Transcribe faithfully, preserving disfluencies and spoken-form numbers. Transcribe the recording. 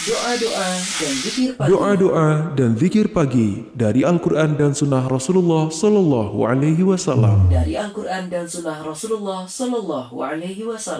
Doa-doa dan zikir pagi. Doa-doa dan zikir pagi dari Al-Quran dan Sunnah Rasulullah Sallallahu Alaihi Wasallam. Dari Al-Quran dan Sunnah Rasulullah Sallallahu Alaihi Wasallam.